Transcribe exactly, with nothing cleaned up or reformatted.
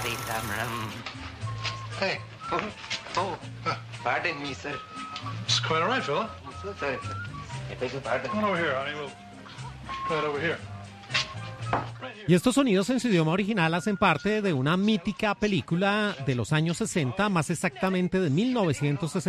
Hey. Oh, oh. Pardon me, sir. It's quite all right, fella. I'm so sorry, sir. I beg your pardon. Come on over here, honey. We'll try it over here. Y estos sonidos en su idioma original hacen parte de una mítica película de los años sesenta, más exactamente de mil novecientos sesenta.